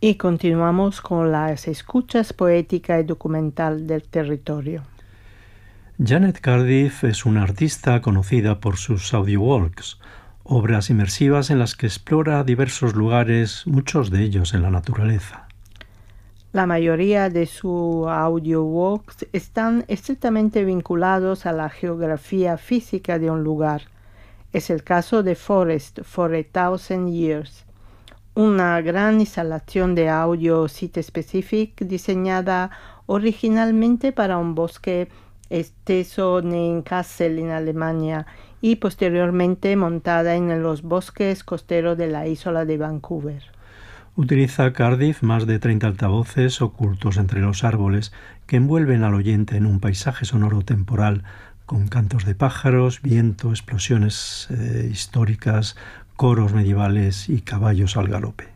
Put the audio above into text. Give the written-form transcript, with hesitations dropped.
Y continuamos con las escuchas poética y documental del territorio. Janet Cardiff es una artista conocida por sus audiowalks, obras inmersivas en las que explora diversos lugares, muchos de ellos en la naturaleza. La mayoría de sus audiowalks están estrictamente vinculados a la geografía física de un lugar. Es el caso de Forest for 1000 Years, una gran instalación de audio site-specific diseñada originalmente para un bosque extenso en Kassel, en Alemania, y posteriormente montada en los bosques costeros de la isla de Vancouver. Utiliza Cardiff más de 30 altavoces ocultos entre los árboles que envuelven al oyente en un paisaje sonoro temporal con cantos de pájaros, viento, explosiones históricas, coros medievales y caballos al galope.